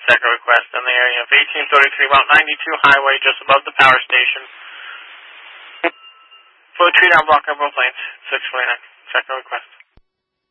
Second request in the area of 1833 Route 92 Highway, just above the power station. Flow tree down, block on both lanes. 649. Second request.